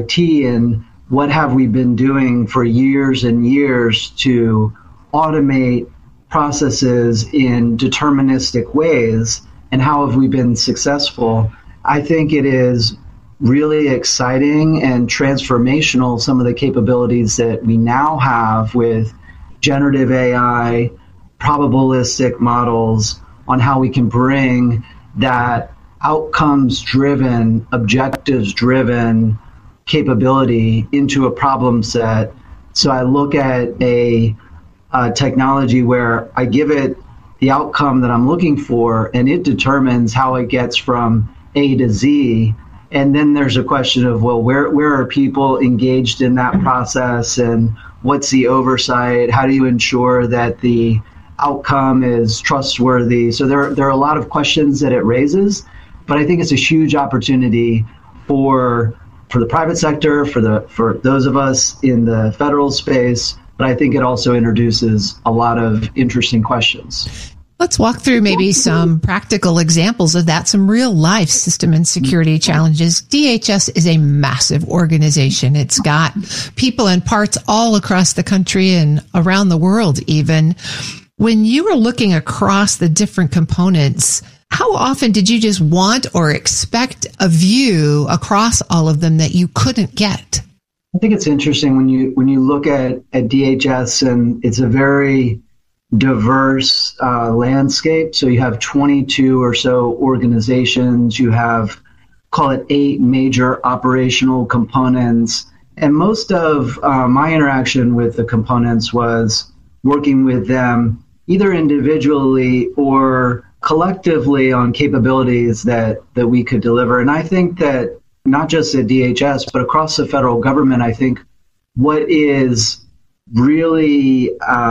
and what have we been doing for years and years to automate processes in deterministic ways, and how have we been successful? I think it is really exciting and transformational, some of the capabilities that we now have with generative AI, probabilistic models, on how we can bring that outcomes-driven, objectives-driven capability into a problem set. So I look at a technology where I give it the outcome that I'm looking for, and it determines how it gets from A to Z. And then there's a question of, well, where are people engaged in that process, and what's the oversight? How do you ensure that the outcome is trustworthy? So there are a lot of questions that it raises, but I think it's a huge opportunity for the private sector, for those of us in the federal space, but I think it also introduces a lot of interesting questions. Let's walk through maybe some practical examples of that, some real life system and security challenges. DHS is a massive organization. It's got people and parts all across the country and around the world even. When you were looking across the different components, how often did you just want or expect a view across all of them that you couldn't get? I think it's interesting when you look at DHS, and it's a very diverse landscape. So you have 22 or so organizations. You have, call it 8 major operational components. And most of my interaction with the components was working with them either individually or collectively on capabilities that we could deliver. And I think that not just at DHS, but across the federal government, I think what is really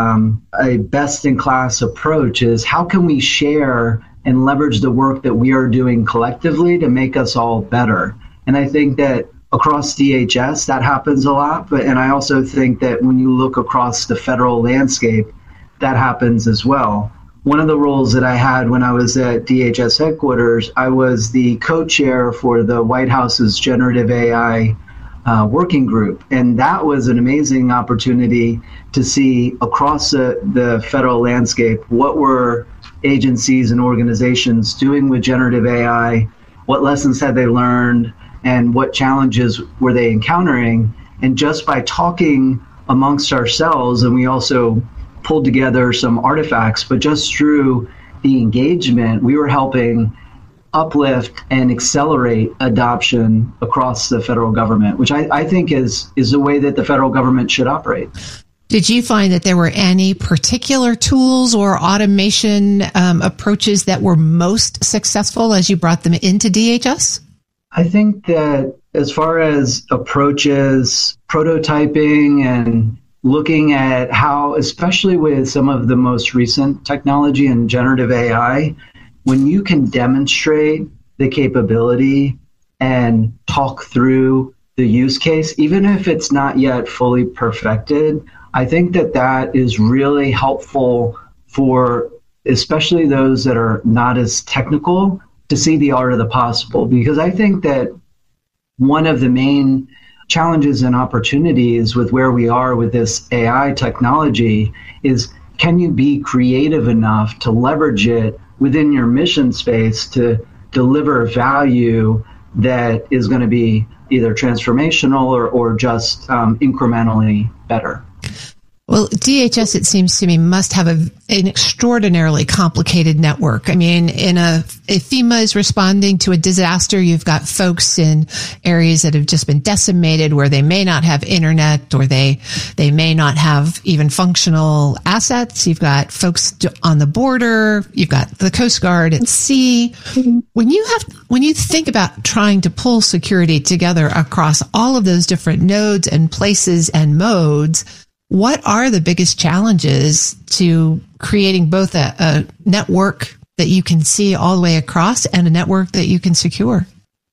a best-in-class approach is how can we share and leverage the work that we are doing collectively to make us all better. And I think that across DHS, that happens a lot. And I also think that when you look across the federal landscape, that happens as well. One of the roles that I had when I was at DHS headquarters, I was the co-chair for the White House's Generative AI working group. And that was an amazing opportunity to see across the federal landscape what were agencies and organizations doing with generative AI, what lessons had they learned, and what challenges were they encountering. And just by talking amongst ourselves, and we also pulled together some artifacts, but just through the engagement, we were helping uplift and accelerate adoption across the federal government, which I think is the way that the federal government should operate. Did you find that there were any particular tools or automation approaches that were most successful as you brought them into DHS? I think that as far as approaches, prototyping and looking at how, especially with some of the most recent technology and generative AI, when you can demonstrate the capability and talk through the use case, even if it's not yet fully perfected, I think that is really helpful for especially those that are not as technical to see the art of the possible. Because I think that one of the main challenges and opportunities with where we are with this AI technology is, can you be creative enough to leverage it within your mission space to deliver value that is going to be either transformational or just incrementally better? Well, DHS, it seems to me, must have an extraordinarily complicated network. I mean, if FEMA is responding to a disaster, you've got folks in areas that have just been decimated where they may not have internet, or they may not have even functional assets. You've got folks on the border. You've got the Coast Guard at sea. When you think about trying to pull security together across all of those different nodes and places and modes, what are the biggest challenges to creating both a network that you can see all the way across and a network that you can secure?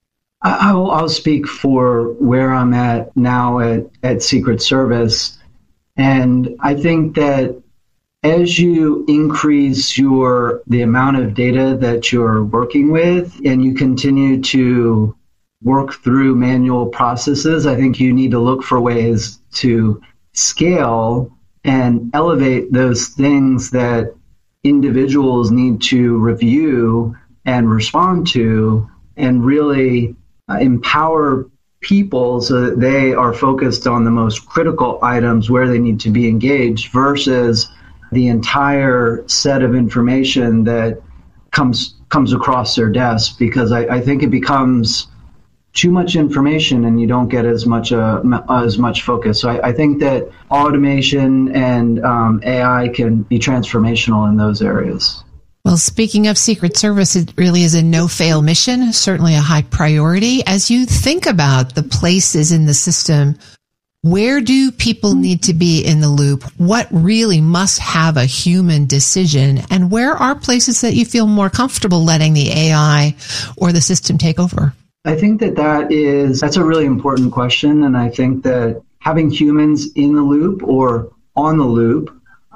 I'll speak for where I'm at now at Secret Service. And I think that as you increase the amount of data that you're working with, and you continue to work through manual processes. I think you need to look for ways to scale and elevate those things that individuals need to review and respond to, and really empower people so that they are focused on the most critical items where they need to be engaged versus the entire set of information that comes across their desk, because I think it becomes too much information and you don't get as much focus. So I think that automation and AI can be transformational in those areas. Well, speaking of Secret Service, it really is a no-fail mission, certainly a high priority. As you think about the places in the system, where do people need to be in the loop? What really must have a human decision? And where are places that you feel more comfortable letting the AI or the system take over? I think that's a really important question. And I think that having humans in the loop or on the loop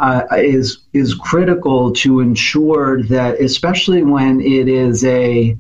is critical to ensure that, especially when it is a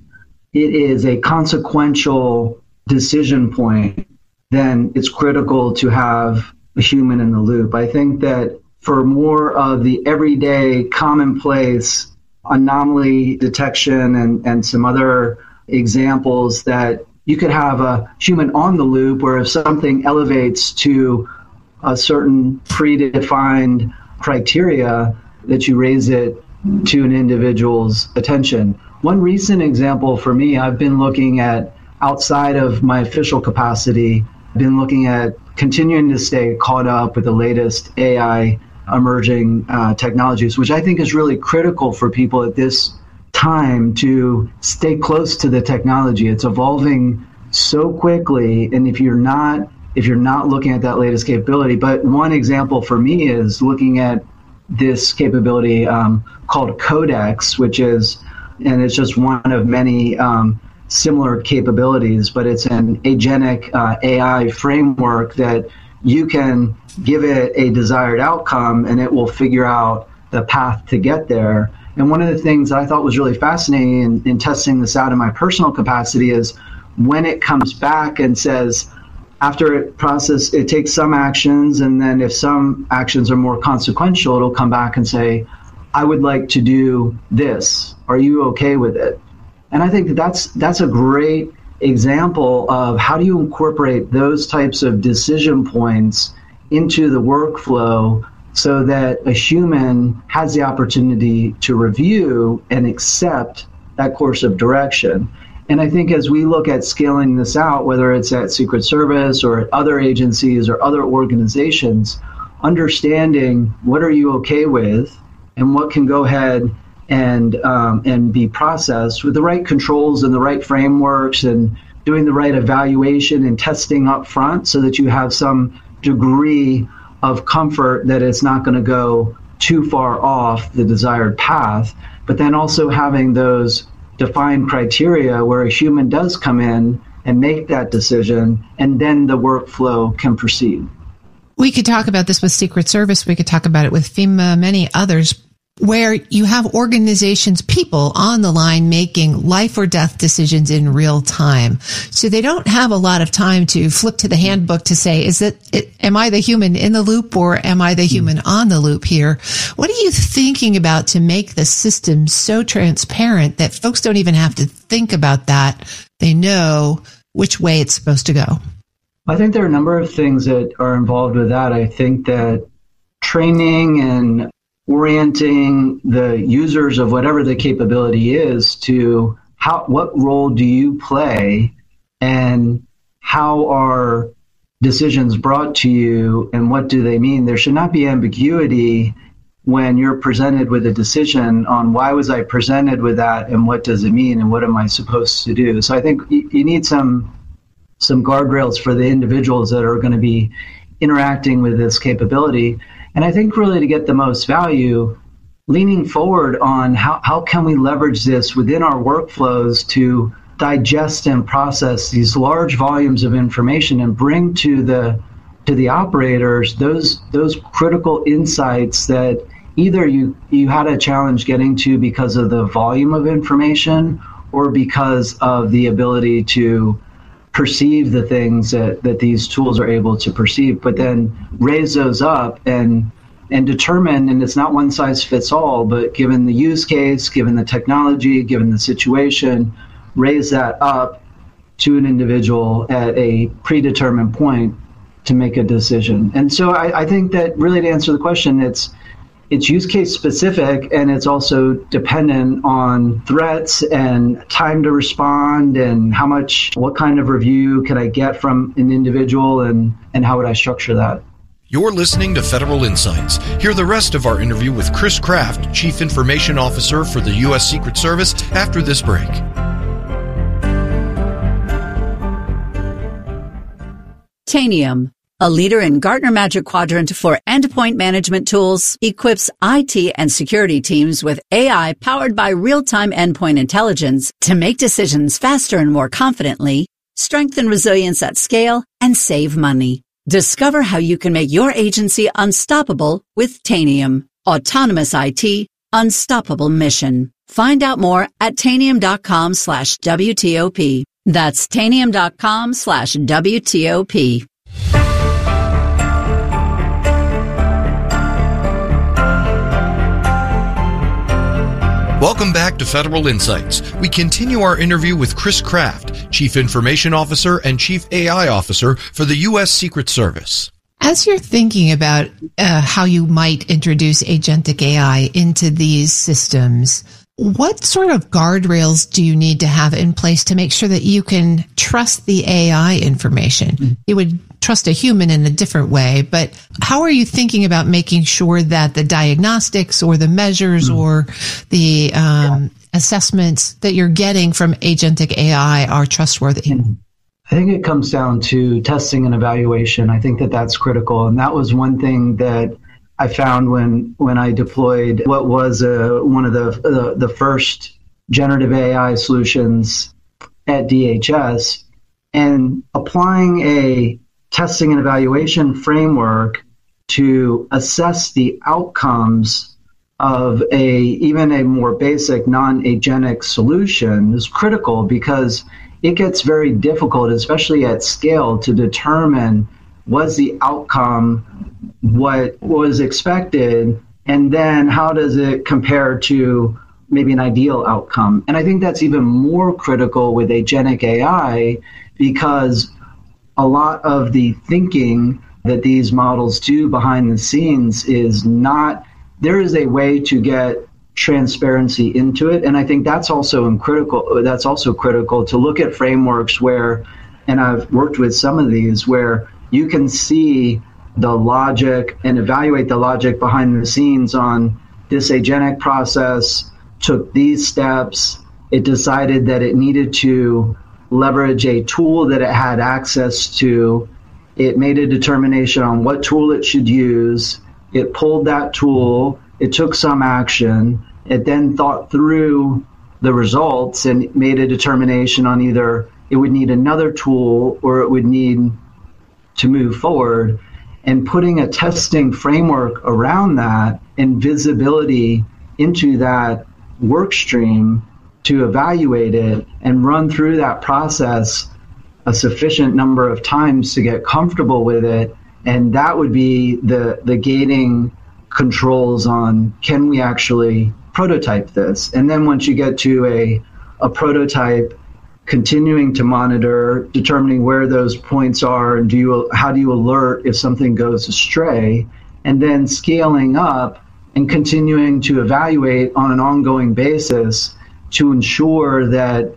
consequential decision point, then it's critical to have a human in the loop. I think that for more of the everyday commonplace anomaly detection and some other examples, that you could have a human on the loop, where if something elevates to a certain predefined criteria, that you raise it to an individual's attention. One recent example for me, I've been looking at, outside of my official capacity, I've been looking at continuing to stay caught up with the latest AI emerging technologies, which I think is really critical for people at this time to stay close to the technology. It's evolving so quickly, and if you're not looking at that latest capability. But one example for me is looking at this capability called Codex, and it's just one of many similar capabilities, but it's an agentic AI framework that you can give it a desired outcome and it will figure out the path to get there. And one of the things I thought was really fascinating in testing this out in my personal capacity is when it comes back and says, after it takes some actions, and then if some actions are more consequential, it'll come back and say, I would like to do this. Are you okay with it? And I think that's a great example of how do you incorporate those types of decision points into the workflow so that a human has the opportunity to review and accept that course of direction. And I think as we look at scaling this out, whether it's at Secret Service or at other agencies or other organizations, understanding what are you okay with and what can go ahead and be processed with the right controls and the right frameworks, and doing the right evaluation and testing up front so that you have some degree of comfort that it's not going to go too far off the desired path, but then also having those defined criteria where a human does come in and make that decision, and then the workflow can proceed. We could talk about this with Secret Service. We could talk about it with FEMA, many others, where you have organizations, people on the line making life or death decisions in real time. So they don't have a lot of time to flip to the handbook to say, am I the human in the loop or am I the human on the loop here? What are you thinking about to make the system so transparent that folks don't even have to think about that? They know which way it's supposed to go. I think there are a number of things that are involved with that. I think that training and orienting the users of whatever the capability is to what role do you play, and how are decisions brought to you, and what do they mean? There should not be ambiguity when you're presented with a decision on why was I presented with that, and what does it mean, and what am I supposed to do? So I think you need some guardrails for the individuals that are going to be interacting with this capability. And I think really to get the most value, leaning forward on how can we leverage this within our workflows to digest and process these large volumes of information and bring to the operators those critical insights that either you had a challenge getting to because of the volume of information or because of the ability to perceive the things that these tools are able to perceive, but then raise those up and determine, and it's not one size fits all, but given the use case, given the technology, given the situation, raise that up to an individual at a predetermined point to make a decision. And so I think that really, to answer the question, it's use case specific, and it's also dependent on threats and time to respond and what kind of review can I get from an individual, and how would I structure that. You're listening to Federal Insights. Hear the rest of our interview with Chris Kraft, Chief Information Officer for the U.S. Secret Service, after this break. Tanium, a leader in Gartner Magic Quadrant for endpoint management tools, equips IT and security teams with AI powered by real-time endpoint intelligence to make decisions faster and more confidently, strengthen resilience at scale, and save money. Discover how you can make your agency unstoppable with Tanium. Autonomous IT, unstoppable mission. Find out more at Tanium.com/WTOP. That's Tanium.com/WTOP. Welcome back to Federal Insights. We continue our interview with Chris Kraft, Chief Information Officer and Chief AI Officer for the U.S. Secret Service. As you're thinking about how you might introduce agentic AI into these systems, what sort of guardrails do you need to have in place to make sure that you can trust the AI information? You would trust a human in a different way, but how are you thinking about making sure that the diagnostics or the measures or the assessments that you're getting from agentic AI are trustworthy? I think it comes down to testing and evaluation. I think that that's critical. And that was one thing that I found when I deployed what was one of the first generative AI solutions at DHS, and applying a testing and evaluation framework to assess the outcomes of even a more basic non-agentic solution is critical, because it gets very difficult, especially at scale, to determine was the outcome what was expected, and then how does it compare to maybe an ideal outcome. And I think that's even more critical with agentic AI, because a lot of the thinking that these models do behind the scenes is not, there is a way to get transparency into it. And I think that's also critical to look at frameworks where, and I've worked with some of these, where you can see the logic and evaluate the logic behind the scenes on this agentic process took these steps. It decided that it needed to leverage a tool that it had access to. It made a determination on what tool it should use. It pulled that tool. It took some action. It then thought through the results and made a determination on either it would need another tool or it would need to move forward. And putting a testing framework around that and visibility into that work stream to evaluate it and run through that process a sufficient number of times to get comfortable with it. And that would be the gating controls on, can we actually prototype this? And then once you get to a prototype, continuing to monitor, determining where those points are, and how do you alert if something goes astray, and then scaling up and continuing to evaluate on an ongoing basis to ensure that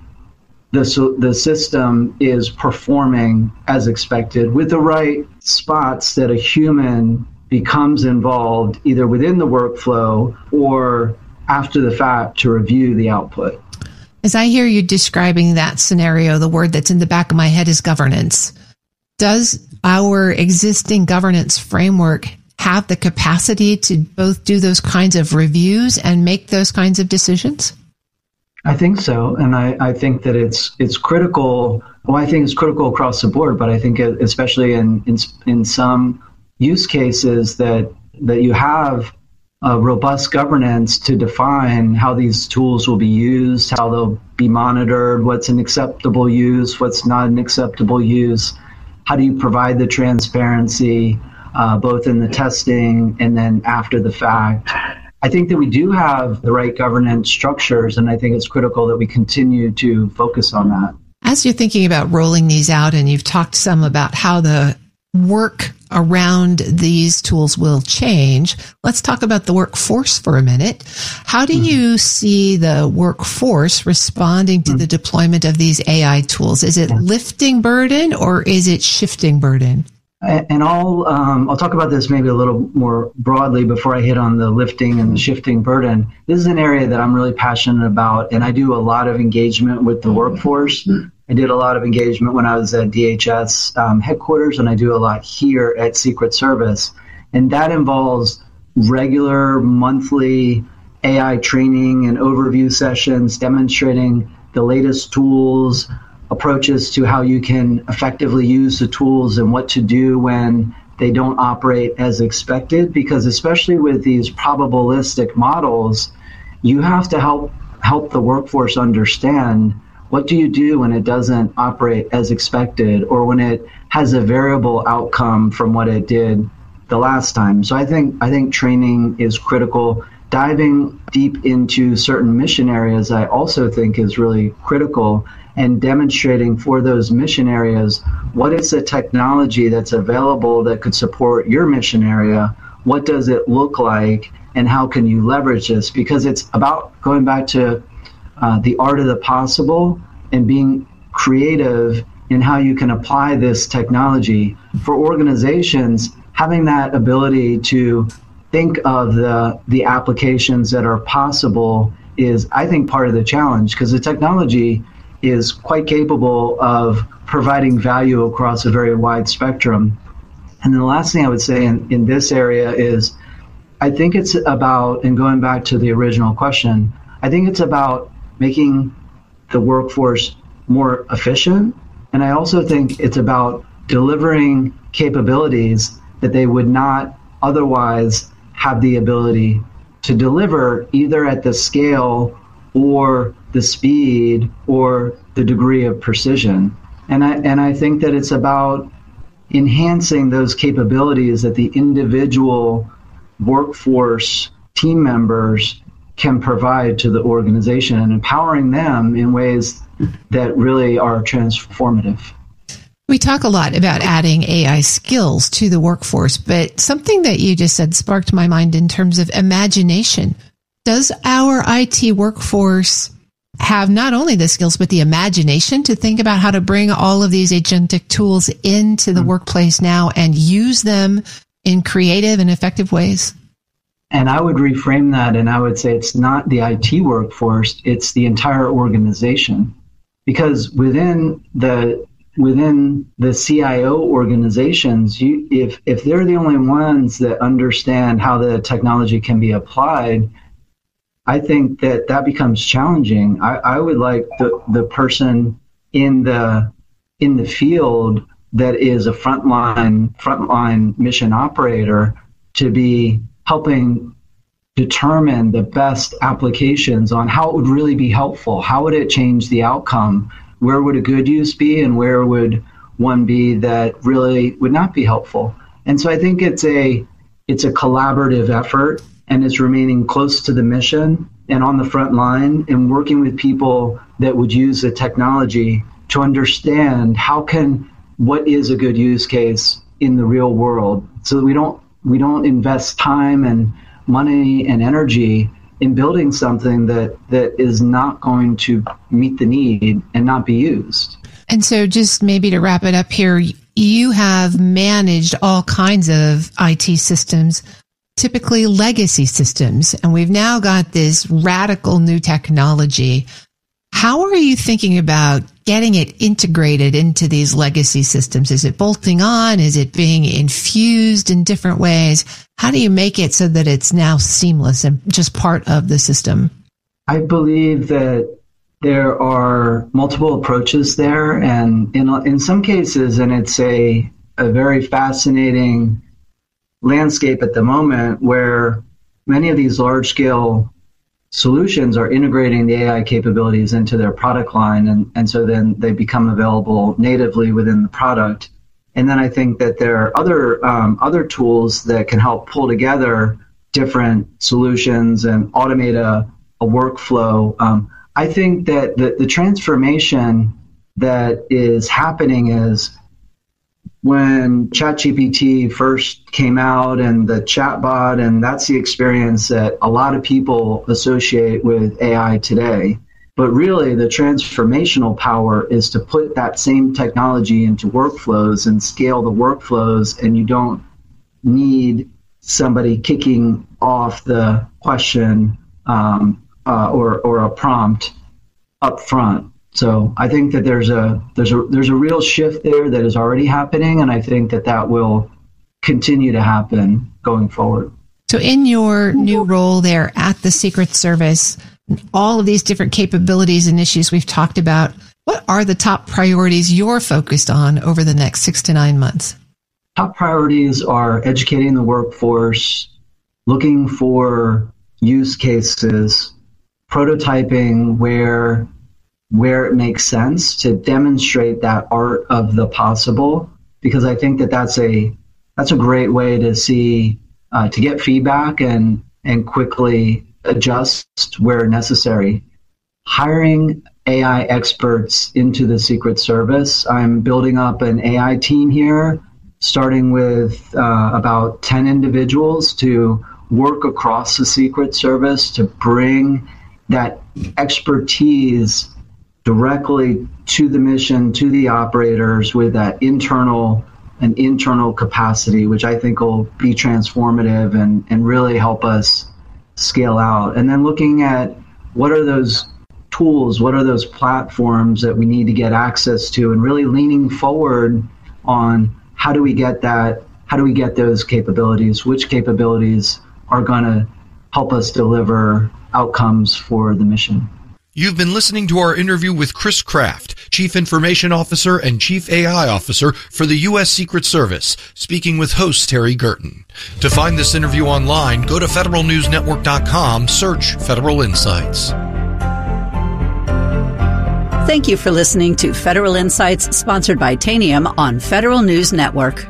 the system is performing as expected, with the right spots that a human becomes involved either within the workflow or after the fact to review the output. As I hear you describing that scenario, the word that's in the back of my head is governance. Does our existing governance framework have the capacity to both do those kinds of reviews and make those kinds of decisions? I think so. And I think that it's critical. Well, I think it's critical across the board, but I think especially in some use cases that you have robust governance to define how these tools will be used, how they'll be monitored, what's an acceptable use, what's not an acceptable use, how do you provide the transparency, both in the testing and then after the fact. I think that we do have the right governance structures, and I think it's critical that we continue to focus on that. As you're thinking about rolling these out, and you've talked some about how the work around these tools will change, let's talk about the workforce for a minute. How do you see the workforce responding to the deployment of these AI tools? Is it lifting burden or is it shifting burden? And I'll talk about this maybe a little more broadly before I hit on the lifting and the shifting burden. This is an area that I'm really passionate about, and I do a lot of engagement with the workforce. I did a lot of engagement when I was at DHS headquarters, and I do a lot here at Secret Service. And that involves regular monthly AI training and overview sessions demonstrating the latest tools, approaches to how you can effectively use the tools and what to do when they don't operate as expected. Because especially with these probabilistic models, you have to help the workforce understand what do you do when it doesn't operate as expected or when it has a variable outcome from what it did the last time. So I think training is critical. Diving deep into certain mission areas, I also think is really critical, and demonstrating for those mission areas what is the technology that's available that could support your mission area, what does it look like, and how can you leverage this? Because it's about going back to the art of the possible and being creative in how you can apply this technology. For organizations, having that ability to think of the applications that are possible is, I think, part of the challenge, because the technology is quite capable of providing value across a very wide spectrum. And then the last thing I would say in this area is, I think it's about, and going back to the original question, I think it's about making the workforce more efficient. And I also think it's about delivering capabilities that they would not otherwise have the ability to deliver, either at the scale or the speed or the degree of precision. And I think that it's about enhancing those capabilities that the individual workforce team members can provide to the organization and empowering them in ways that really are transformative. We talk a lot about adding AI skills to the workforce, but something that you just said sparked my mind in terms of imagination. Does our IT workforce have not only the skills, but the imagination to think about how to bring all of these agentic tools into the workplace now and use them in creative and effective ways? And I would reframe that, and I would say it's not the IT workforce, it's the entire organization. Because within the CIO organizations, if they're the only ones that understand how the technology can be applied, I think that becomes challenging. I would like the person in the field that is a frontline mission operator to be helping determine the best applications on how it would really be helpful. How would it change the outcome? Where would a good use be, and where would one be that really would not be helpful? And so I think it's a collaborative effort, and it's remaining close to the mission and on the front line and working with people that would use the technology to understand what is a good use case in the real world, so that we don't invest time and money and energy in building something that is not going to meet the need and not be used. And so just maybe to wrap it up here, you have managed all kinds of IT systems, typically legacy systems, and we've now got this radical new technology. How are you thinking about getting it integrated into these legacy systems? Is it bolting on? Is it being infused in different ways? How do you make it so that it's now seamless and just part of the system? I believe that there are multiple approaches there, and in some cases, and it's a very fascinating landscape at the moment where many of these large-scale solutions are integrating the AI capabilities into their product line, and so then they become available natively within the product. And then I think that there are other tools that can help pull together different solutions and automate a workflow. I think that the transformation that is happening is when ChatGPT first came out and the chatbot, and that's the experience that a lot of people associate with AI today. But really, the transformational power is to put that same technology into workflows and scale the workflows, and you don't need somebody kicking off the question or a prompt up front. So I think that there's a real shift there that is already happening, and I think that will continue to happen going forward. So in your new role there at the Secret Service, all of these different capabilities and issues we've talked about, what are the top priorities you're focused on over the next 6 to 9 months? Top priorities are educating the workforce, looking for use cases, prototyping where it makes sense to demonstrate that art of the possible, because I think that's a great way to see to get feedback and quickly adjust where necessary. Hiring AI experts into the Secret Service. I'm building up an AI team here, starting with about 10 individuals to work across the Secret Service to bring that expertise directly to the mission, to the operators, with that internal capacity, which I think will be transformative and really help us scale out. And then looking at what are those tools, what are those platforms that we need to get access to, and really leaning forward on how do we get those capabilities, which capabilities are going to help us deliver outcomes for the mission. You've been listening to our interview with Chris Kraft, Chief Information Officer and Chief AI Officer for the U.S. Secret Service, speaking with host Terry Gerton. To find this interview online, go to federalnewsnetwork.com, search Federal Insights. Thank you for listening to Federal Insights, sponsored by Tanium on Federal News Network.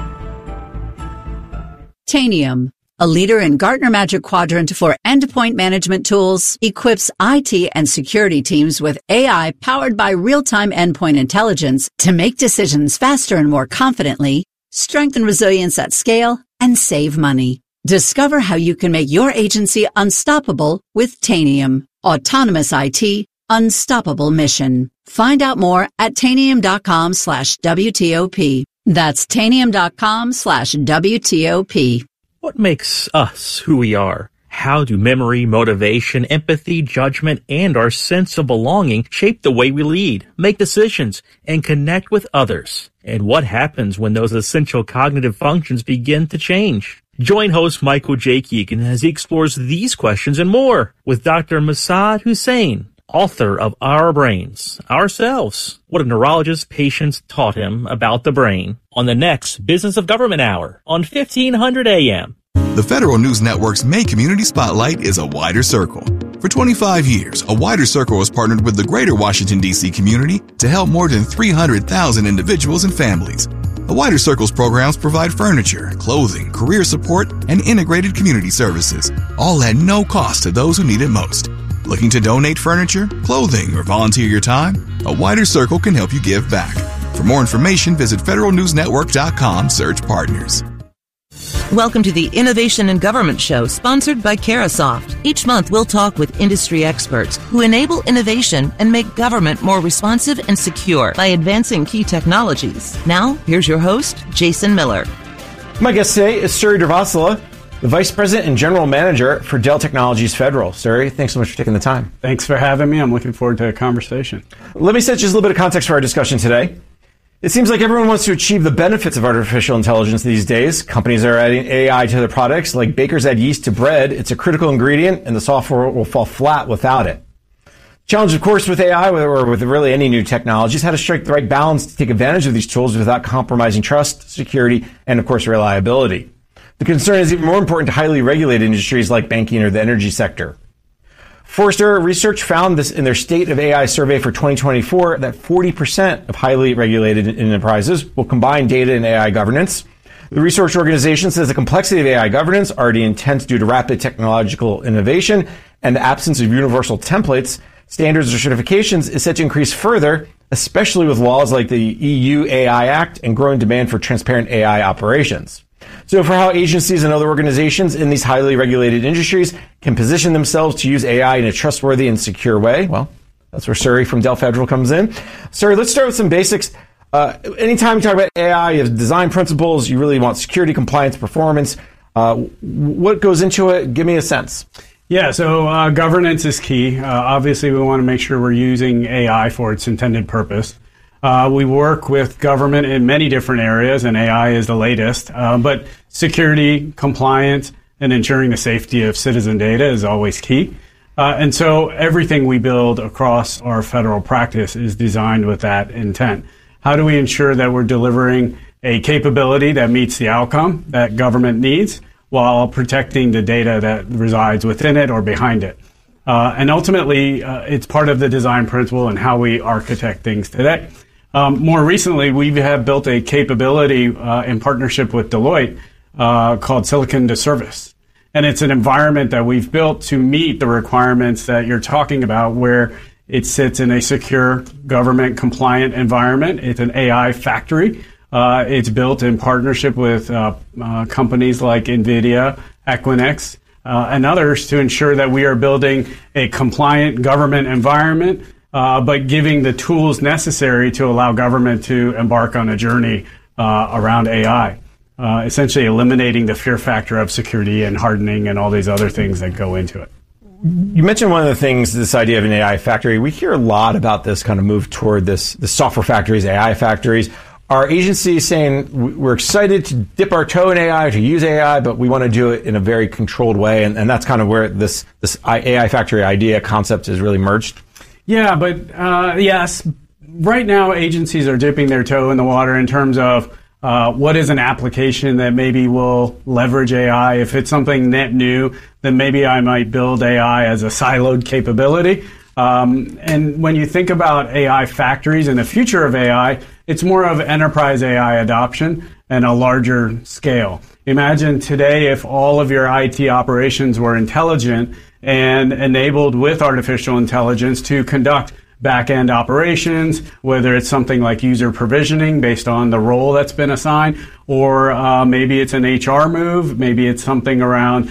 Tanium, a leader in Gartner Magic Quadrant for endpoint management tools, equips IT and security teams with AI powered by real-time endpoint intelligence to make decisions faster and more confidently, strengthen resilience at scale, and save money. Discover how you can make your agency unstoppable with Tanium. Autonomous IT, unstoppable mission. Find out more at Tanium.com/WTOP. That's Tanium.com/WTOP. What makes us who we are? How do memory, motivation, empathy, judgment, and our sense of belonging shape the way we lead, make decisions, and connect with others? And what happens when those essential cognitive functions begin to change? Join host Michael J. Keegan as he explores these questions and more with Dr. Massad Hussain, author of Our Brains, Ourselves, what a neurologist's patients taught him about the brain, on the next Business of Government Hour on 1500 AM. The Federal News Network's May Community Spotlight is A Wider Circle. For 25 years, A Wider Circle has partnered with the greater Washington, D.C. community to help more than 300,000 individuals and families. A Wider Circle's programs provide furniture, clothing, career support, and integrated community services, all at no cost to those who need it most. Looking to donate furniture, clothing, or volunteer your time? A Wider Circle can help you give back. For more information, visit federalnewsnetwork.com, search partners. Welcome to the Innovation in Government Show, sponsored by Carahsoft. Each month, we'll talk with industry experts who enable innovation and make government more responsive and secure by advancing key technologies. Now, here's your host, Jason Miller. My guest today is Suri Durvasula, the Vice President and General Manager for Dell Technologies Federal. Suri, thanks so much for taking the time. Thanks for having me. I'm looking forward to a conversation. Let me set just a little bit of context for our discussion today. It seems like everyone wants to achieve the benefits of artificial intelligence these days. Companies are adding AI to their products. Like bakers add yeast to bread, it's a critical ingredient, and the software will fall flat without it. Challenge, of course, with AI or with really any new technology is how to strike the right balance to take advantage of these tools without compromising trust, security, and, of course, reliability. The concern is even more important to highly regulated industries like banking or the energy sector. Forrester Research found this in their State of AI survey for 2024 that 40% of highly regulated enterprises will combine data and AI governance. The research organization says the complexity of AI governance, already intense due to rapid technological innovation and the absence of universal templates, standards, or certifications, is set to increase further, especially with laws like the EU AI Act and growing demand for transparent AI operations. So for how agencies and other organizations in these highly regulated industries can position themselves to use AI in a trustworthy and secure way, well, that's where Suri from Dell Federal comes in. Suri, let's start with some basics. Anytime you talk about AI, you have design principles, you really want security, compliance, performance. What goes into it? Give me a sense. Yeah, so governance is key. Obviously, we want to make sure we're using AI for its intended purpose. We work with government in many different areas, and AI is the latest. But security, compliance, and ensuring the safety of citizen data is always key. And so everything we build across our federal practice is designed with that intent. How do we ensure that we're delivering a capability that meets the outcome that government needs while protecting the data that resides within it or behind it? And ultimately, it's part of the design principle and how we architect things today. More recently, we have built a capability in partnership with Deloitte called Silicon to Service. And it's an environment that we've built to meet the requirements that you're talking about, where it sits in a secure, government-compliant environment. It's an AI factory. It's built in partnership with companies like NVIDIA, Equinix, and others to ensure that we are building a compliant government environment, but giving the tools necessary to allow government to embark on a journey around AI, essentially eliminating the fear factor of security and hardening and all these other things that go into it. You mentioned one of the things, this idea of an AI factory. We hear a lot about this kind of move toward the software factories, AI factories. Are agencies saying we're excited to dip our toe in AI, to use AI, but we want to do it in a very controlled way? And that's kind of where this AI factory idea concept is really merged? Yeah, but yes, right now agencies are dipping their toe in the water in terms of what is an application that maybe will leverage AI. If it's something net new, then maybe I might build AI as a siloed capability. And when you think about AI factories and the future of AI, it's more of enterprise AI adoption and a larger scale. Imagine today if all of your IT operations were intelligent and enabled with artificial intelligence to conduct back-end operations, whether it's something like user provisioning based on the role that's been assigned, or maybe it's an HR move, maybe it's something around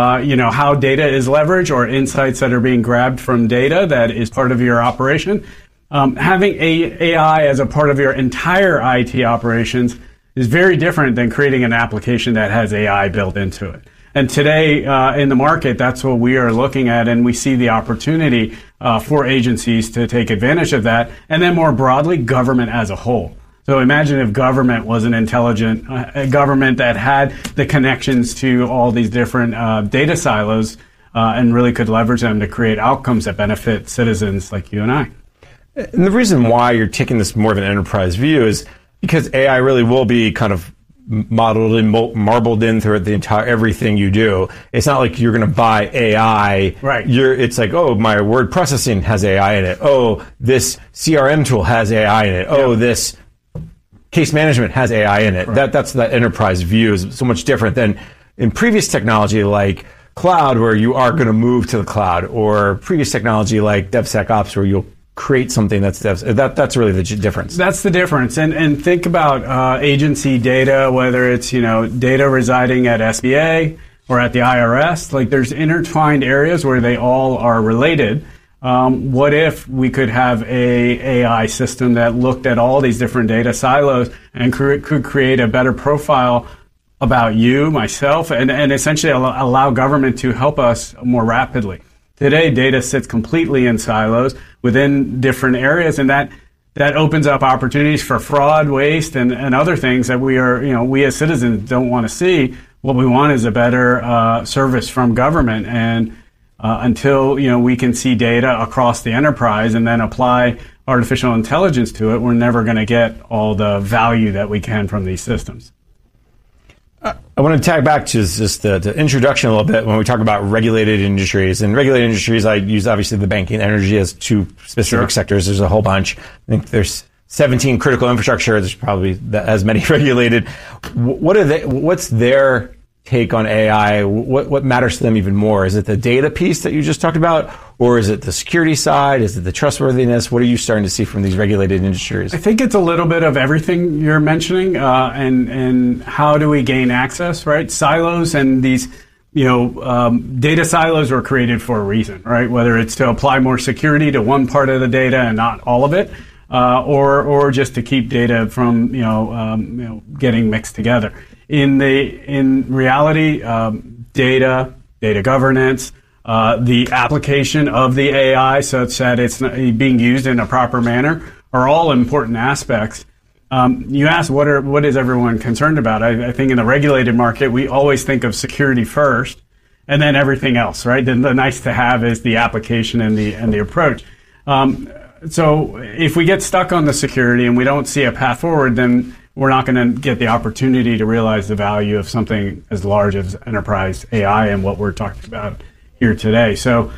how data is leveraged or insights that are being grabbed from data that is part of your operation. Having AI as a part of your entire IT operations is very different than creating an application that has AI built into it. And today, in the market, that's what we are looking at, and we see the opportunity for agencies to take advantage of that, and then more broadly, government as a whole. So imagine if government was an intelligent government that had the connections to all these different data silos and really could leverage them to create outcomes that benefit citizens like you and I. And the reason why you're taking this more of an enterprise view is because AI really will be kind of modeled and marbled in throughout the entire everything you do. It's not like you're going to buy AI. Right. It's like, oh, my word processing has AI in it. Oh, this CRM tool has AI in it. Oh, this case management has AI in it. Right. That's that enterprise view is so much different than in previous technology like cloud, where you are going to move to the cloud, or previous technology like DevSecOps, where you'll create something that's really the difference. That's the difference. And think about agency data, whether it's data residing at SBA or at the IRS. Like, there's intertwined areas where they all are related. What if we could have a AI system that looked at all these different data silos and could create a better profile about you, myself, and essentially allow government to help us more rapidly? Today, data sits completely in silos within different areas, and that opens up opportunities for fraud, waste, and other things that we as citizens don't want to see. What we want is a better service from government, and until we can see data across the enterprise and then apply artificial intelligence to it, we're never going to get all the value that we can from these systems. I I want to tag back to just the introduction a little bit when we talk about regulated industries. And regulated industries, I use obviously the banking and energy as two specific sectors. There's a whole bunch. I think there's 17 critical infrastructure. There's probably as many regulated. What's their take on AI? What matters to them even more? Is it the data piece that you just talked about, or is it the security side? Is it the trustworthiness? What are you starting to see from these regulated industries? I think it's a little bit of everything you're mentioning, and how do we gain access, right? Silos and these, data silos were created for a reason, right? Whether it's to apply more security to one part of the data and not all of it, or just to keep data from getting mixed together. In reality, data governance, the application of the AI such that it's being used in a proper manner are all important aspects. You asked what is everyone concerned about? I think in the regulated market, we always think of security first, and then everything else, right? The nice to have is the application and the approach. So if we get stuck on the security and we don't see a path forward, then we're not going to get the opportunity to realize the value of something as large as enterprise AI and what we're talking about here today. So,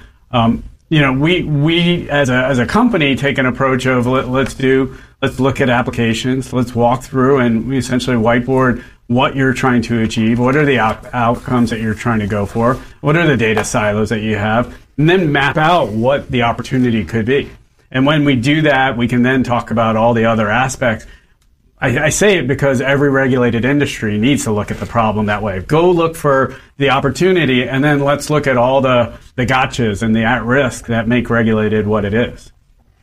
we as a company take an approach of let's look at applications, let's walk through, and we essentially whiteboard what you're trying to achieve, what are the outcomes that you're trying to go for, what are the data silos that you have, and then map out what the opportunity could be. And when we do that, we can then talk about all the other aspects. I say it because every regulated industry needs to look at the problem that way. Go look for the opportunity, and then let's look at all the gotchas and the at-risk that make regulated what it is.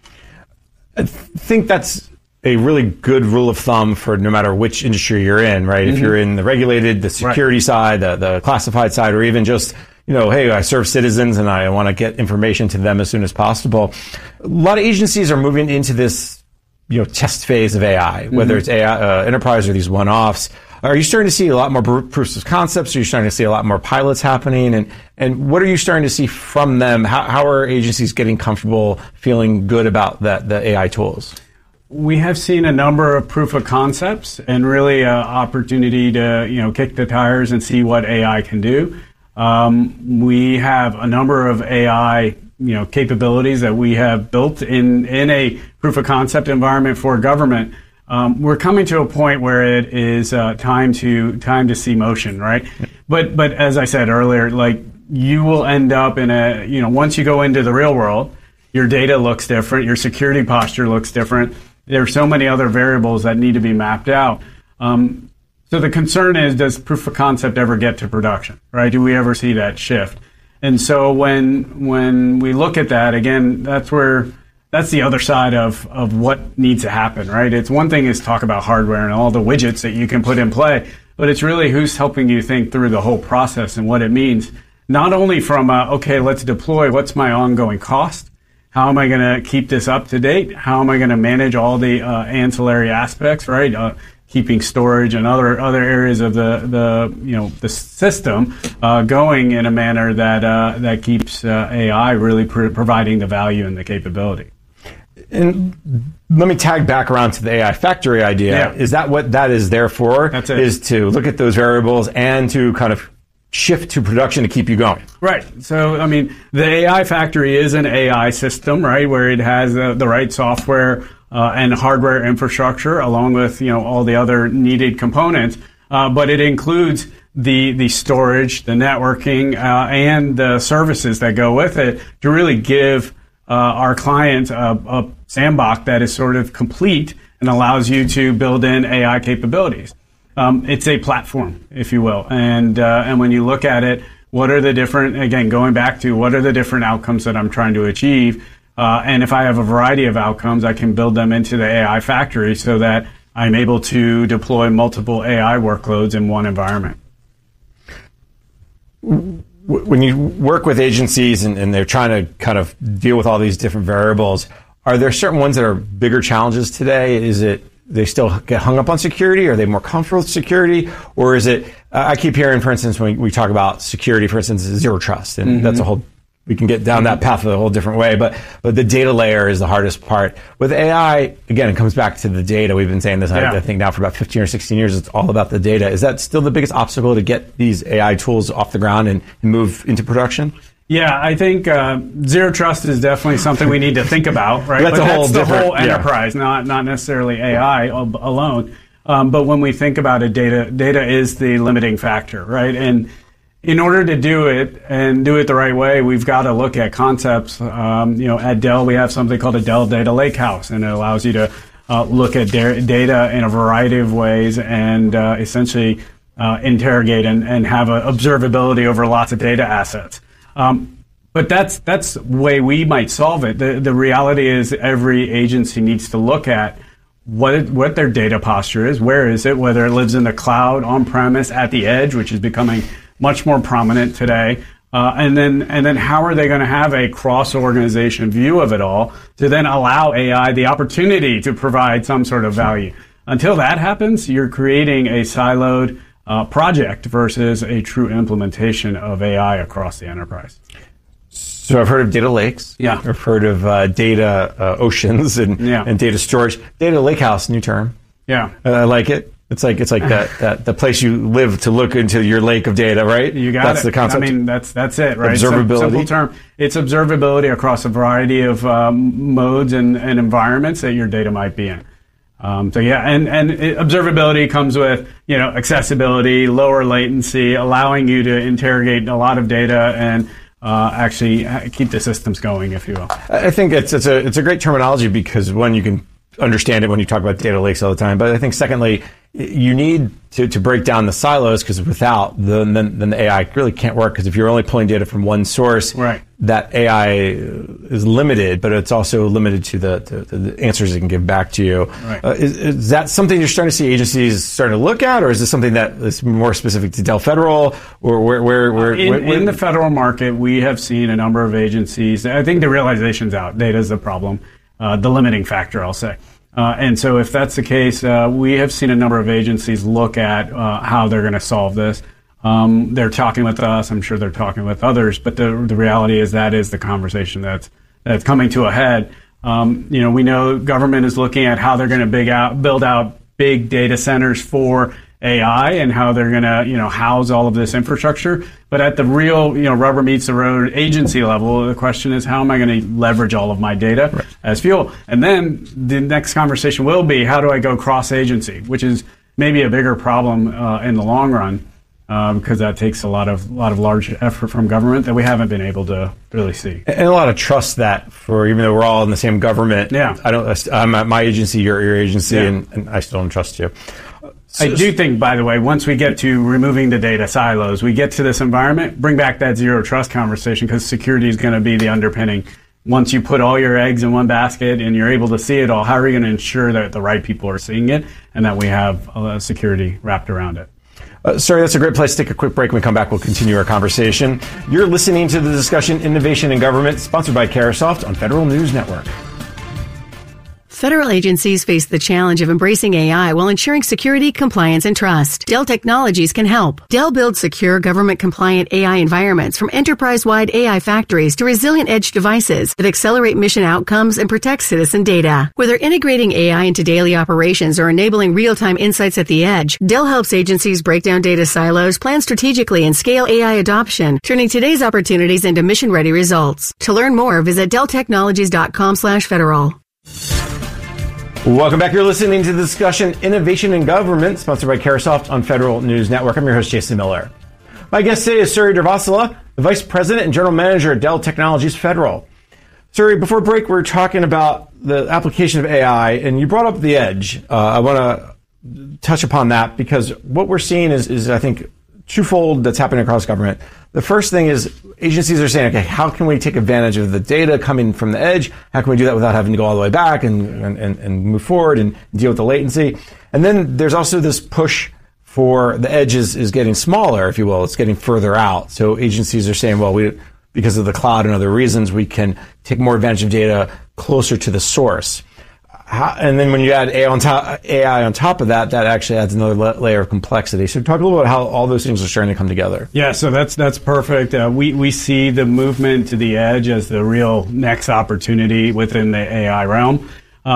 I think that's a really good rule of thumb for no matter which industry you're in, right? Mm-hmm. If you're in the regulated, the security side, the classified side, or even just, hey, I serve citizens and I want to get information to them as soon as possible. A lot of agencies are moving into this test phase of AI, whether it's AI, enterprise or these one-offs. Are you starting to see a lot more proofs of concepts? Are you starting to see a lot more pilots happening? And what are you starting to see from them? How are agencies getting comfortable, feeling good about the AI tools? We have seen a number of proof of concepts and really an opportunity to kick the tires and see what AI can do. We have a number of AI capabilities that we have built in a proof of concept environment for government. We're coming to a point where it is time to see motion, right? But as I said earlier, like you will end up in once you go into the real world, your data looks different, your security posture looks different. There are so many other variables that need to be mapped out. So the concern is, does proof of concept ever get to production, right? Do we ever see that shift? And so when we look at that, again, that's the other side of what needs to happen, right? It's one thing is talk about hardware and all the widgets that you can put in play, but it's really who's helping you think through the whole process and what it means, not only from, okay, let's deploy, what's my ongoing cost? How am I going to keep this up to date? How am I going to manage all the ancillary aspects, right? Keeping storage and other areas of the system going in a manner that keeps AI really providing the value and the capability. And let me tag back around to the AI factory idea. Yeah. Is that what that is there for? That's it. Is to look at those variables and to kind of shift to production to keep you going. Right. So, the AI factory is an AI system, right, where it has the right software and hardware infrastructure along with, all the other needed components. But it includes the storage, the networking, and the services that go with it to really give our clients a sandbox that is sort of complete and allows you to build in AI capabilities. It's a platform, if you will. And when you look at it, what are the different, again, going back to what are the different outcomes that I'm trying to achieve? And if I have a variety of outcomes, I can build them into the AI factory so that I'm able to deploy multiple AI workloads in one environment. When you work with agencies and they're trying to kind of deal with all these different variables, are there certain ones that are bigger challenges today? Is it they still get hung up on security? Are they more comfortable with security? Or is it, I keep hearing, for instance, when we talk about security, for instance, zero trust, and that's a whole we can get down that path a whole different way. But the data layer is the hardest part. With AI, again, it comes back to the data. We've been saying this, I think, now for about 15 or 16 years. It's all about the data. Is that still the biggest obstacle to get these AI tools off the ground and move into production? Yeah, I think zero trust is definitely something we need to think about, right? That's the whole enterprise, not necessarily AI alone. But when we think about it, data is the limiting factor, right? And in order to do it and do it the right way, we've got to look at concepts. At Dell, we have something called a Dell Data Lakehouse, and it allows you to look at data in a variety of ways and essentially interrogate and have observability over lots of data assets. But that's the way we might solve it. The reality is every agency needs to look at what their data posture is, where is it, whether it lives in the cloud, on-premise, at the edge, which is becoming much more prominent today, and then how are they going to have a cross-organization view of it all to then allow AI the opportunity to provide some sort of value. Until that happens, you're creating a siloed project versus a true implementation of AI across the enterprise. So I've heard of data lakes. Yeah. I've heard of data oceans and data storage. Data lakehouse, new term. Yeah. I like it. It's like that the place you live to look into your lake of data, right? You got that's it. The concept. I mean, that's it, right? Observability. Simple term. It's observability across a variety of modes and environments that your data might be in. And observability comes with, accessibility, lower latency, allowing you to interrogate a lot of data and actually keep the systems going, if you will. I think it's a great terminology because one, you can understand it when you talk about data lakes all the time. But I think secondly, you need to break down the silos because without then the AI really can't work. Because if you're only pulling data from one source, right, that AI is limited, but it's also limited to the answers it can give back to you. Right. Is that something you're starting to see agencies starting to look at, or is this something that is more specific to Dell Federal, or where in the federal market, we have seen a number of agencies. I think the realization's out. Data is the problem, the limiting factor, I'll say. And so if that's the case, we have seen a number of agencies look at how they're going to solve this. They're talking with us. I'm sure they're talking with others. But the reality is that is the conversation that's coming to a head. We know government is looking at how they're going to build out big data centers for AI and how they're going to house all of this infrastructure. But at the real rubber meets the road agency level, the question is, how am I going to leverage all of my data as fuel? And then the next conversation will be, how do I go cross agency, which is maybe a bigger problem in the long run, because that takes a lot of large effort from government that we haven't been able to really see, and a lot of trust that for, even though we're all in the same government. Yeah, I'm at my agency, your agency, yeah, and I still don't trust you. I do think, by the way, once we get to removing the data silos, we get to this environment, bring back that zero trust conversation, because security is going to be the underpinning. Once you put all your eggs in one basket and you're able to see it all, how are you going to ensure that the right people are seeing it and that we have security wrapped around it? Sorry, that's a great place to take a quick break. When we come back, we'll continue our conversation. You're listening to the discussion Innovation in Government, sponsored by Carahsoft on Federal News Network. Federal agencies face the challenge of embracing AI while ensuring security, compliance, and trust. Dell Technologies can help. Dell builds secure, government-compliant AI environments, from enterprise-wide AI factories to resilient edge devices that accelerate mission outcomes and protect citizen data. Whether integrating AI into daily operations or enabling real-time insights at the edge, Dell helps agencies break down data silos, plan strategically, and scale AI adoption, turning today's opportunities into mission-ready results. To learn more, visit delltechnologies.com/federal. Welcome back. You're listening to the discussion Innovation in Government, sponsored by Carahsoft on Federal News Network. I'm your host, Jason Miller. My guest today is Suri Durvasula, the Vice President and General Manager at Dell Technologies Federal. Suri, before break, we were talking about the application of AI, and you brought up the edge. I want to touch upon that because what we're seeing is I think, twofold that's happening across government. The first thing is agencies are saying, okay, how can we take advantage of the data coming from the edge? How can we do that without having to go all the way back and move forward and deal with the latency? And then there's also this push for the edge is getting smaller, if you will. It's getting further out. So agencies are saying, well, because of the cloud and other reasons, we can take more advantage of data closer to the source. And then when you add AI on top of that, that actually adds another layer of complexity. So talk a little about how all those things are starting to come together. Yeah, so that's perfect. We see the movement to the edge as the real next opportunity within the AI realm.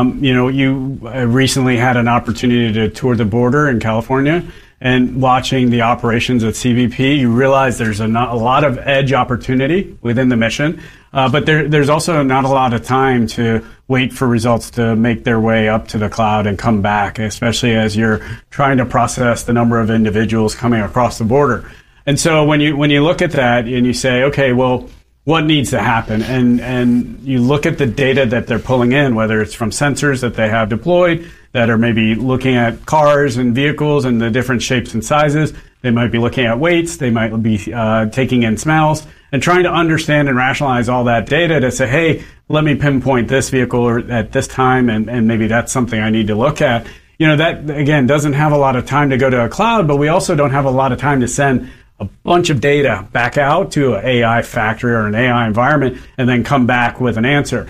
You recently had an opportunity to tour the border in California, and watching the operations at CBP, you realize there's a lot of edge opportunity within the mission, but there's also not a lot of time to wait for results to make their way up to the cloud and come back, especially as you're trying to process the number of individuals coming across the border. And so when you look at that and you say, okay, well, what needs to happen? And you look at the data that they're pulling in, whether it's from sensors that they have deployed that are maybe looking at cars and vehicles and the different shapes and sizes. They might be looking at weights. They might be taking in smells and trying to understand and rationalize all that data to say, hey, let me pinpoint this vehicle at this time, and maybe that's something I need to look at. That, again, doesn't have a lot of time to go to a cloud, but we also don't have a lot of time to send a bunch of data back out to an AI factory or an AI environment and then come back with an answer.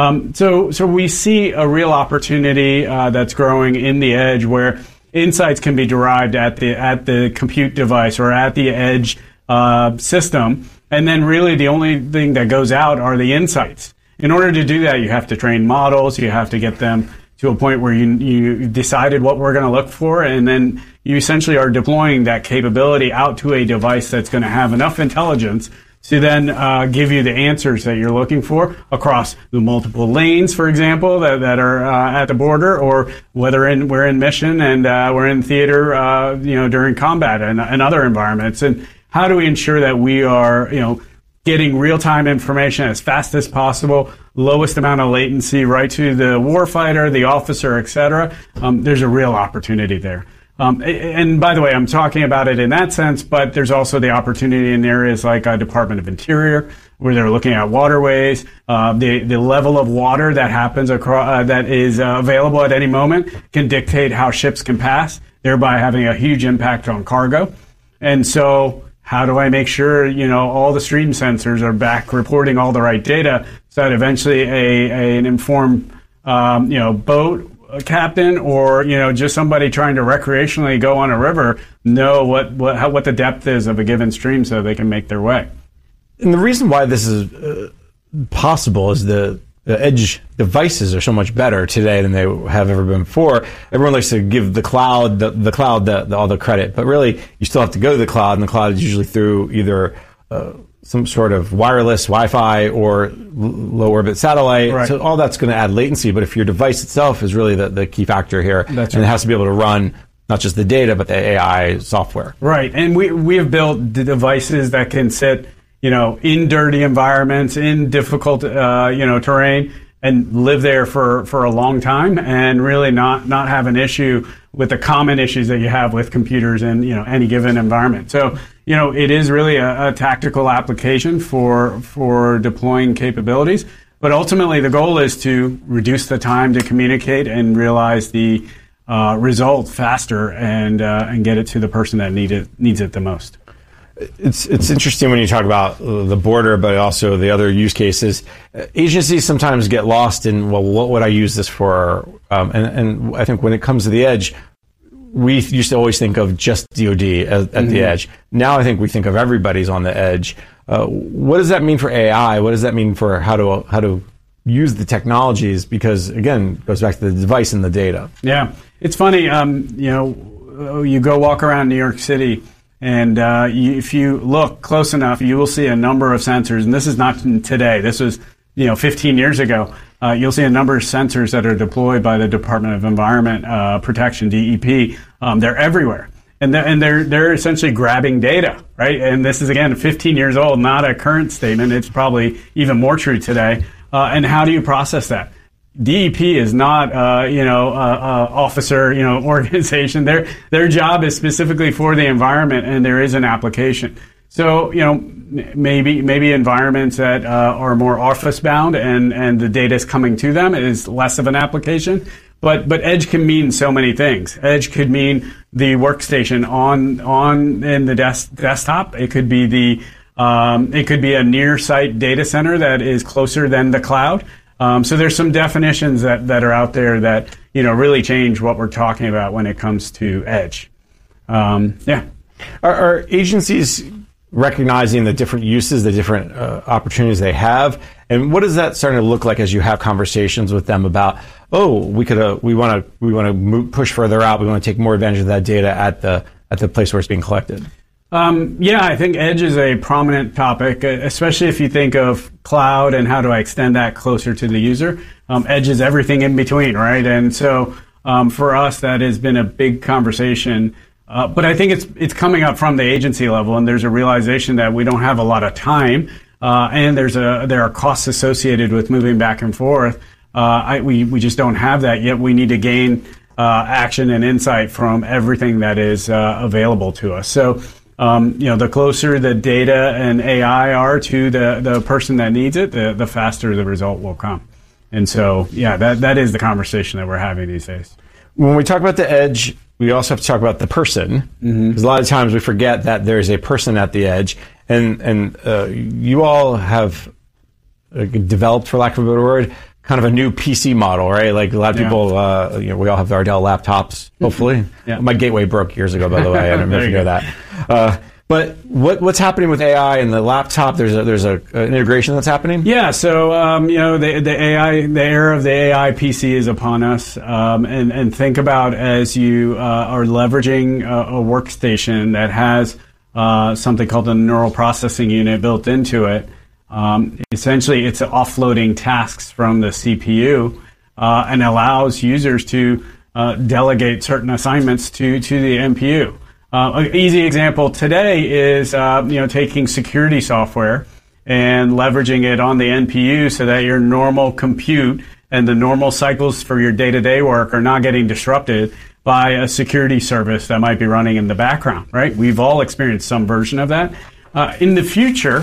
So we see a real opportunity that's growing in the edge where insights can be derived at the compute device or at the edge system, and then really the only thing that goes out are the insights. In order to do that, you have to train models, you have to get them to a point where you decided what we're going to look for, and then you essentially are deploying that capability out to a device that's going to have enough intelligence to then give you the answers that you're looking for across the multiple lanes, for example, that are at the border, or whether we're in mission and we're in theater, during combat and other environments. And how do we ensure that we are, getting real-time information as fast as possible, lowest amount of latency right to the warfighter, the officer, et cetera? There's a real opportunity there. And by the way, I'm talking about it in that sense, but there's also the opportunity in areas like Department of Interior, where they're looking at waterways, the level of water that happens across, that is available at any moment can dictate how ships can pass, thereby having a huge impact on cargo. And so how do I make sure, all the stream sensors are back reporting all the right data so that eventually an informed, boat captain or, just somebody trying to recreationally go on a river know what the depth is of a given stream so they can make their way. And the reason why this is possible is the edge devices are so much better today than they have ever been before. Everyone likes to give the cloud all the credit, but really you still have to go to the cloud, and the cloud is usually through either some sort of wireless Wi-Fi or low orbit satellite. Right. So all that's going to add latency, but if your device itself is really the key factor here, that's and right. It has to be able to run not just the data, but the AI software. Right, and we have built the devices that can sit in dirty environments, in difficult, terrain, and live there for a long time, and really not have an issue with the common issues that you have with computers in any given environment. So it is really a tactical application for deploying capabilities. But ultimately, the goal is to reduce the time to communicate and realize the result faster and get it to the person that needs it the most. It's interesting when you talk about the border, but also the other use cases. Agencies sometimes get lost in, well, what would I use this for? And I think when it comes to the edge, we used to always think of just DoD at the edge. Now I think we think of everybody's on the edge. What does that mean for AI? What does that mean for how to use the technologies? Because again, it goes back to the device and the data. Yeah, it's funny. You go walk around New York City, and if you look close enough, you will see a number of sensors. And this is not today. This was 15 years ago. You'll see a number of sensors that are deployed by the Department of Environment Protection, DEP. They're everywhere. And they're essentially grabbing data, right? And this is, again, 15 years old, not a current statement. It's probably even more true today. And how do you process that? DEP is not, officer, organization. Their job is specifically for the environment, and there is an application. So, maybe environments that are more office bound and the data is coming to them is less of an application. But edge can mean so many things. Edge could mean the workstation in the desktop. It could be a near site data center that is closer than the cloud. So there's some definitions that are out there that, really change what we're talking about when it comes to edge. Are agencies recognizing the different uses, the different opportunities they have, and what is that starting to look like as you have conversations with them about? We want to push further out. We want to take more advantage of that data at the place where it's being collected. I think edge is a prominent topic, especially if you think of cloud and how do I extend that closer to the user. Edge is everything in between, right? And so for us, that has been a big conversation. But I think it's coming up from the agency level, and there's a realization that we don't have a lot of time, and there are costs associated with moving back and forth. We just don't have that yet. We need to gain action and insight from everything that is available to us. So, the closer the data and AI are to the person that needs it, the faster the result will come. And so, that is the conversation that we're having these days. When we talk about the edge, we also have to talk about the person, because a lot of times we forget that there's a person at the edge, and you all have developed, for lack of a better word, kind of a new PC model, right? Like a lot of people, we all have our Dell laptops, hopefully. My Gateway broke years ago, by the way. I don't know if you know that. But what's happening with AI and the laptop? There's an integration that's happening. Yeah. So the era of the AI PC is upon us. And think about as you are leveraging a workstation that has something called a neural processing unit built into it. Essentially, it's offloading tasks from the CPU and allows users to delegate certain assignments to the NPU. An easy example today is taking security software and leveraging it on the NPU so that your normal compute and the normal cycles for your day-to-day work are not getting disrupted by a security service that might be running in the background, right? We've all experienced some version of that. In the future,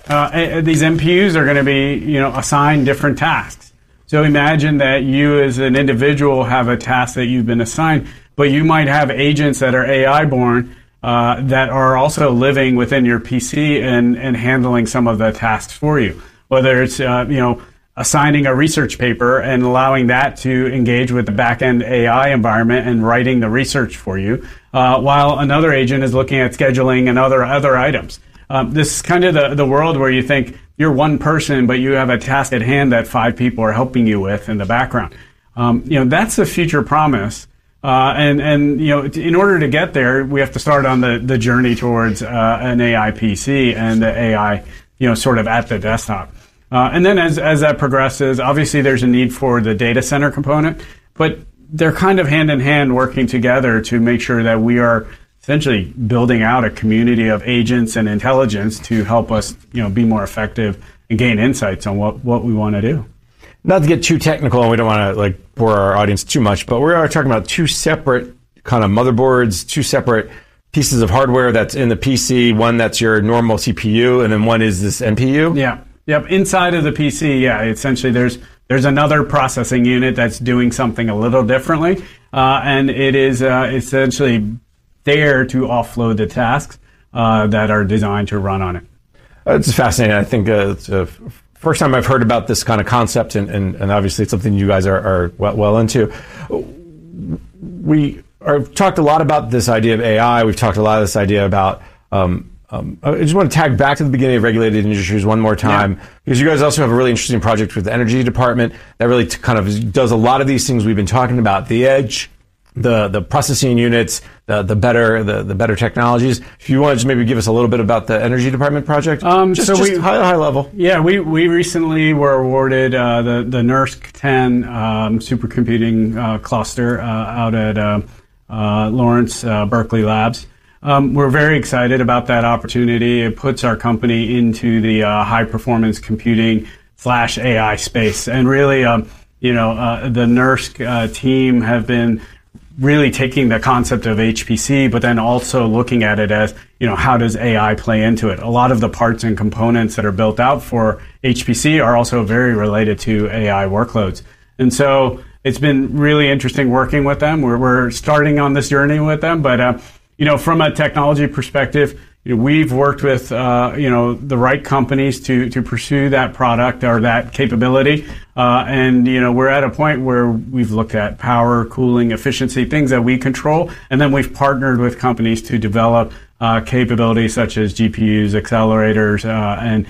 these NPUs are going to be, assigned different tasks. So imagine that you as an individual have a task that you've been assigned, but you might have agents that are AI born that are also living within your PC and handling some of the tasks for you. Whether it's, assigning a research paper and allowing that to engage with the back-end AI environment and writing the research for you, while another agent is looking at scheduling and other items. This is kind of the world where you think you're one person, but you have a task at hand that 5 people are helping you with in the background. That's the future promise. And in order to get there, we have to start on the journey towards an AI PC and the AI, sort of at the desktop. And then as that progresses, obviously there's a need for the data center component, but they're kind of hand in hand working together to make sure that we are essentially building out a community of agents and intelligence to help us, be more effective and gain insights on what we want to do. Not to get too technical, and we don't want to bore our audience too much, but we are talking about 2 separate kind of motherboards, 2 separate pieces of hardware that's in the PC. One that's your normal CPU, and then one is this NPU. Yeah. Yep. Inside of the PC, essentially there's another processing unit that's doing something a little differently, and it is essentially there to offload the tasks that are designed to run on it. It's fascinating. I think it's the first time I've heard about this kind of concept, and obviously it's something you guys are well into. We talked a lot about this idea of AI. We've talked a lot of this idea about I just want to tag back to the beginning of regulated industries one more time, because you guys also have a really interesting project with the Energy Department that really kind of does a lot of these things we've been talking about: the edge, the processing units, the better technologies. If you want to just maybe give us a little bit about the Energy Department project, just high level. Yeah, we recently were awarded the NERSC 10 supercomputing cluster out at Lawrence Berkeley Labs. We're very excited about that opportunity. It puts our company into the high-performance computing /AI space. And really, the NERSC team have been really taking the concept of HPC, but then also looking at it as, how does AI play into it? A lot of the parts and components that are built out for HPC are also very related to AI workloads. And so it's been really interesting working with them. We're starting on this journey with them, but from a technology perspective, we've worked with the right companies to pursue that product or that capability, and we're at a point where we've looked at power, cooling, efficiency, things that we control, and then we've partnered with companies to develop capabilities such as GPUs, accelerators, and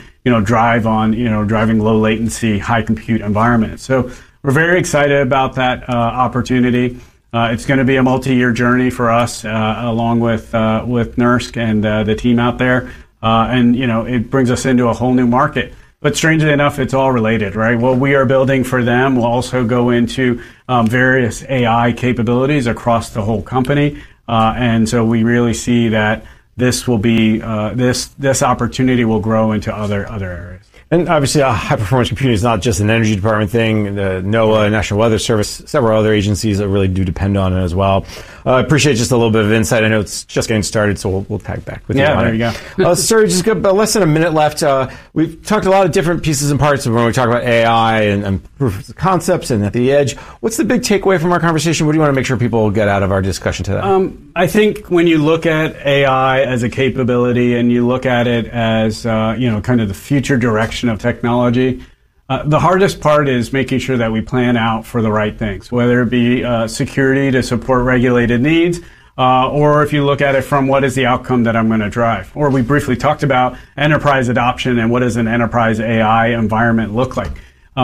driving low latency, high compute environments. So we're very excited about that opportunity. It's going to be a multi-year journey for us, along with NERSC and the team out there, and it brings us into a whole new market. But strangely enough, it's all related, right? What we are building for them will also go into various AI capabilities across the whole company, and so we really see that this will be this opportunity will grow into other areas. And obviously, high-performance computing is not just an energy department thing. The NOAA, National Weather Service, several other agencies that really do depend on it as well. I appreciate just a little bit of insight. I know it's just getting started, so we'll tag back with you on it. Yeah, there you go. Sir, just got less than a minute left. We've talked a lot of different pieces and parts when we talk about AI and proof of concepts and at the edge. What's the big takeaway from our conversation? What do you want to make sure people get out of our discussion today? I think when you look at AI as a capability and you look at it as kind of the future direction of technology, the hardest part is making sure that we plan out for the right things, whether it be security to support regulated needs, or if you look at it from what is the outcome that I'm going to drive. Or we briefly talked about enterprise adoption and what does an enterprise AI environment look like.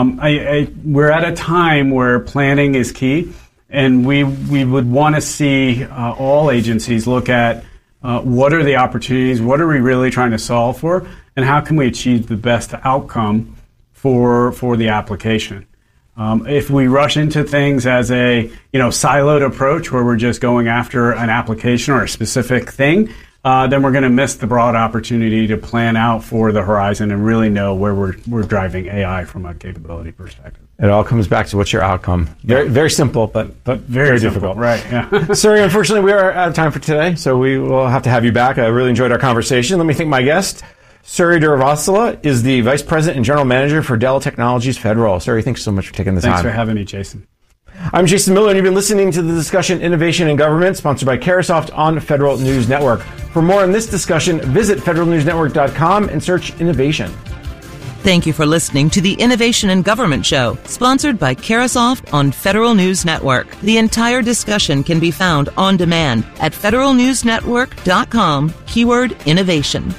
We're at a time where planning is key, and we would want to see all agencies look at what are the opportunities, what are we really trying to solve for, and how can we achieve the best outcome for the application. If we rush into things as a siloed approach where we're just going after an application or a specific thing, then we're going to miss the broad opportunity to plan out for the horizon and really know where we're driving AI from a capability perspective. It all comes back to what's your outcome. Very, very simple, but very difficult. Right, yeah. Sorry, unfortunately, we are out of time for today, so we will have to have you back. I really enjoyed our conversation. Let me thank my guest. Suri Durvasula is the Vice President and General Manager for Dell Technologies Federal. Suri, thanks so much for taking the time. Thanks for having me, Jason. I'm Jason Miller, and you've been listening to the discussion Innovation in Government, sponsored by Carahsoft on Federal News Network. For more on this discussion, visit federalnewsnetwork.com and search innovation. Thank you for listening to the Innovation in Government Show, sponsored by Carahsoft on Federal News Network. The entire discussion can be found on demand at federalnewsnetwork.com, keyword innovation.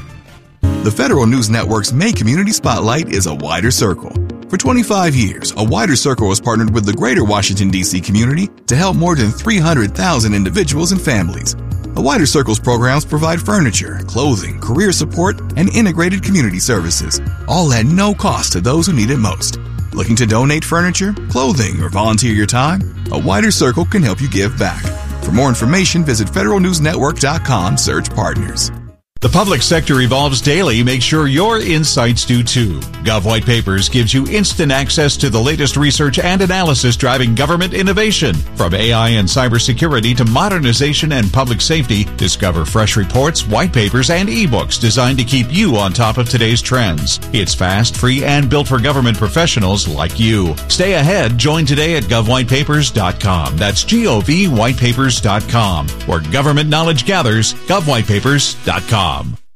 The Federal News Network's May Community Spotlight is a wider circle. For 25 years, A Wider Circle has partnered with the greater Washington, D.C. community to help more than 300,000 individuals and families. A Wider Circle's programs provide furniture, clothing, career support, and integrated community services, all at no cost to those who need it most. Looking to donate furniture, clothing, or volunteer your time? A Wider Circle can help you give back. For more information, visit federalnewsnetwork.com, search partners. The public sector evolves daily. Make sure your insights do too. Gov White Papers gives you instant access to the latest research and analysis driving government innovation. From AI and cybersecurity to modernization and public safety, discover fresh reports, white papers, and ebooks designed to keep you on top of today's trends. It's fast, free, and built for government professionals like you. Stay ahead. Join today at govwhitepapers.com. That's govwhitepapers.com. Where government knowledge gathers, govwhitepapers.com.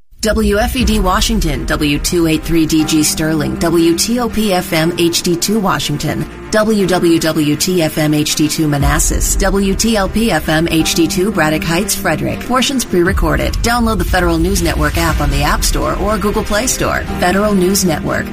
WFED Washington, W283DG Sterling, WTOP-FM HD2 Washington, WWWT-FM HD2 Manassas, WTLP-FM HD2 Braddock Heights, Frederick. Portions pre-recorded. Download the Federal News Network app on the App Store or Google Play Store. Federal News Network.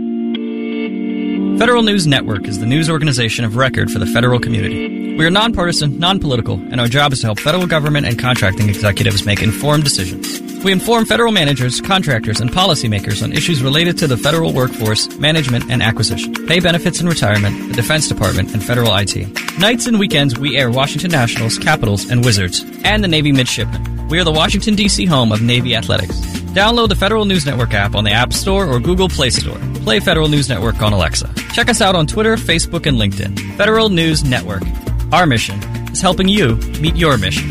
Federal News Network is the news organization of record for the federal community. We are nonpartisan, non-political, and our job is to help federal government and contracting executives make informed decisions. We inform federal managers, contractors, and policymakers on issues related to the federal workforce, management, and acquisition, pay benefits and retirement, the Defense Department, and federal IT. Nights and weekends, we air Washington Nationals, Capitals, and Wizards, and the Navy Midshipmen. We are the Washington, D.C. home of Navy Athletics. Download the Federal News Network app on the App Store or Google Play Store. Play Federal News Network on Alexa. Check us out on Twitter, Facebook, and LinkedIn. Federal News Network. Our mission is helping you meet your mission.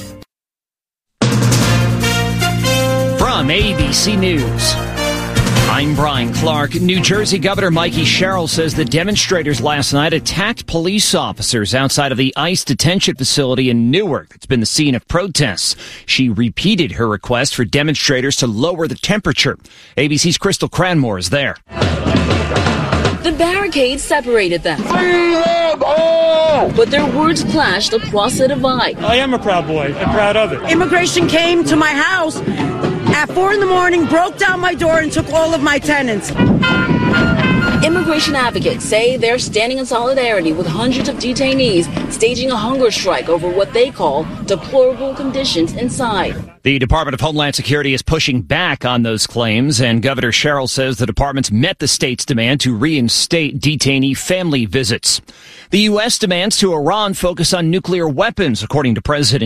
From ABC News, I'm Brian Clark. New Jersey Governor Mikey Sherrill says the demonstrators last night attacked police officers outside of the ICE detention facility in Newark that's been the scene of protests. She repeated her request for demonstrators to lower the temperature. ABC's Crystal Cranmore is there. The barricades separated them, but their words clashed across the divide. I am a proud boy. I'm proud of it. Immigration came to my house at 4 a.m, broke down my door and took all of my tenants. Immigration advocates say they're standing in solidarity with hundreds of detainees staging a hunger strike over what they call deplorable conditions inside. The Department of Homeland Security is pushing back on those claims, and Governor Sherrill says the department's met the state's demand to reinstate detainee family visits. The U.S. demands to Iran focus on nuclear weapons, according to President